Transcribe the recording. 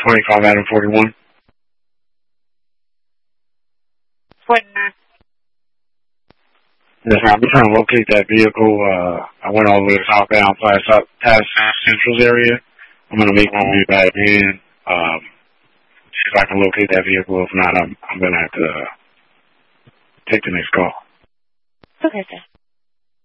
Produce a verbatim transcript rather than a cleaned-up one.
twenty-five Adam forty-one. forty-nine. Yes, ma'am. I'm trying to locate that vehicle. Uh, I went all the way southbound past, up past Central's area. I'm going to make my way back in. Um, see if I can locate that vehicle. If not, I'm, I'm going to have to uh, take the next call. Okay, sir.